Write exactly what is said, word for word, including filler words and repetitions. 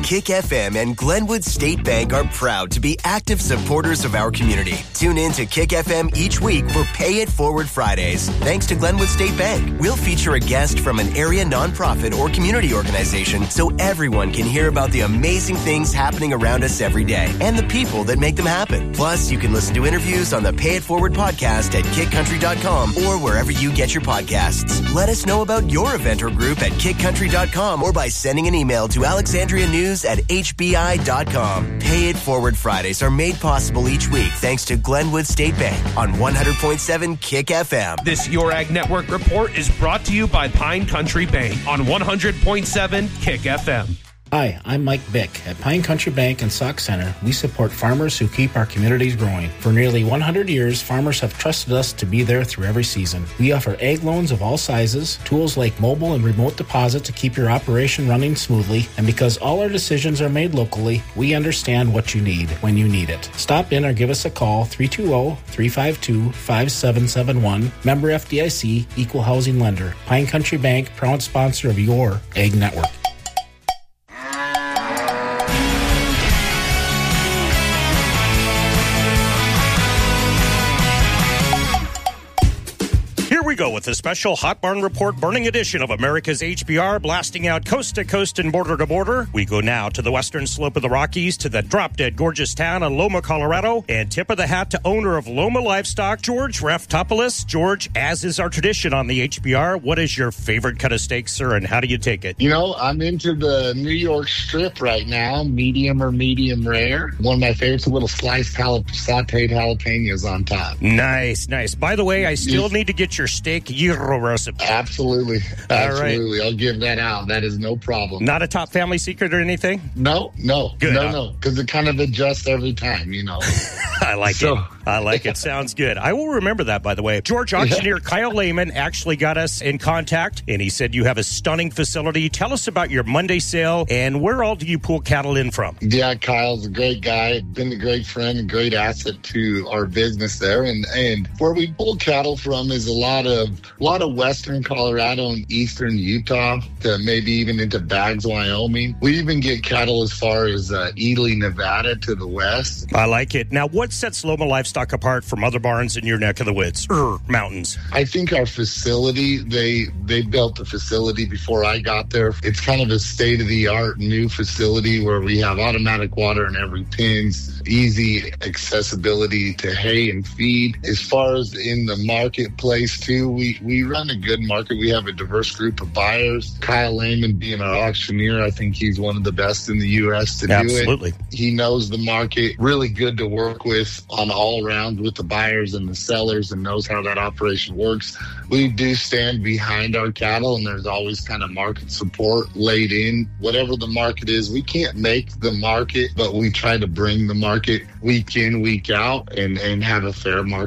Kick F M and Glenwood State Bank are proud to be active supporters of our community. Tune in to Kick F M each week for Pay It Forward Fridays. Thanks to Glenwood State Bank, we'll feature a guest from an area nonprofit or community organization so everyone can hear about the amazing things happening around us every day and the people that make them happen. Plus, you can listen to interviews on the Pay It Forward podcast at kick country dot com or wherever you get your podcasts. Let us know about your event or group at kick country dot com or by sending an email to alexandria news at h b i dot com. Pay It Forward Fridays are made possible each week thanks to Glenwood State Bank on one hundred point seven Kick F M. This Your Ag Network report is brought to you by Pine Country Bank on one hundred point seven Kick F M. Hi, I'm Mike Bick. At Pine Country Bank and Sauk Center, we support farmers who keep our communities growing. For nearly one hundred years, farmers have trusted us to be there through every season. We offer ag loans of all sizes, tools like mobile and remote deposit to keep your operation running smoothly, and because all our decisions are made locally, we understand what you need when you need it. Stop in or give us a call, three two zero, three five two, five seven seven one, member F D I C, equal housing lender. Pine Country Bank, proud sponsor of your Ag Network. Here we go with a special Hot Barn Report burning edition of America's H B R, blasting out coast to coast and border to border. We go now to the western slope of the Rockies, to the drop-dead gorgeous town of Loma, Colorado, and tip of the hat to owner of Loma Livestock, George Raftopoulos. George, as is our tradition on the H B R, what is your favorite cut of steak, sir, and how do you take it? You know, I'm into the New York strip right now, medium or medium rare. One of my favorites, a little sliced jalap- sauteed jalapenos on top. Nice, nice. By the way, I still need to get your steak gyro recipe. Absolutely. Absolutely. All right. I'll give that out. That is no problem. Not a top family secret or anything? No, no. Good. No, no. Because it kind of adjusts every time, you know. I like so. it. I like it. Sounds good. I will remember that, by the way. George, auctioneer yeah. Kyle Lehman actually got us in contact, and he said you have a stunning facility. Tell us about your Monday sale, and where all do you pull cattle in from? Yeah, Kyle's a great guy, been a great friend, and great asset to our business there. And and where we pull cattle from is a lot of a lot of western Colorado and eastern Utah, to maybe even into Baggs, Wyoming. We even get cattle as far as uh, Ely, Nevada to the west. I like it. Now, what sets Loma Livestock apart from other barns in your neck of the woods or mountains? I think our facility, they they built the facility before I got there. It's kind of a state-of-the-art new facility where we have automatic water in every pens, easy accessibility to hay and feed. As far as in the marketplace too, we, we run a good market. We have a diverse group of buyers. Kyle Lehman being our auctioneer, I think he's one of the best in the U S to Absolutely. do it. He knows the market, really good to work with on all around with the buyers and the sellers, and knows how that operation works. We do stand behind our cattle, and there's always kind of market support laid in. Whatever the market is, we can't make the market, but we try to bring the market week in, week out, and, and have a fair market